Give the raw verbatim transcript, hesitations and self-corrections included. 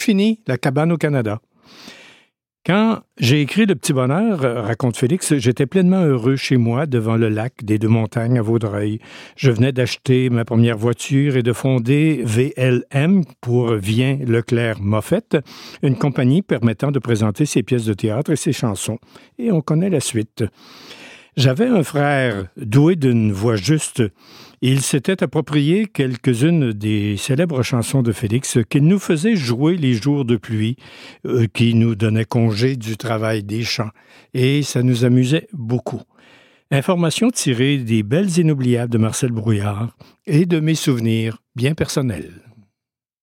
fini, la cabane au Canada. Quand j'ai écrit Le Petit Bonheur, raconte Félix, j'étais pleinement heureux chez moi devant le lac des Deux-Montagnes à Vaudreuil. Je venais d'acheter ma première voiture et de fonder V L M pour Vien Leclerc Moffett, une compagnie permettant de présenter ses pièces de théâtre et ses chansons. Et on connaît la suite. J'avais un frère doué d'une voix juste. Il s'était approprié quelques-unes des célèbres chansons de Félix qu'il nous faisait jouer les jours de pluie, euh, qui nous donnaient congé du travail des champs. Et ça nous amusait beaucoup. Information tirée des Belles Inoubliables de Marcel Brouillard et de mes souvenirs bien personnels.